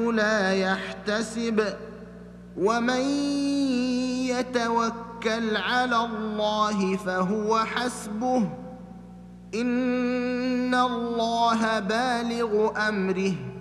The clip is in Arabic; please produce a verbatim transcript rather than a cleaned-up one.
لا يحتسب ومن يتوكل على الله فهو حسبه إن الله بالغ أمره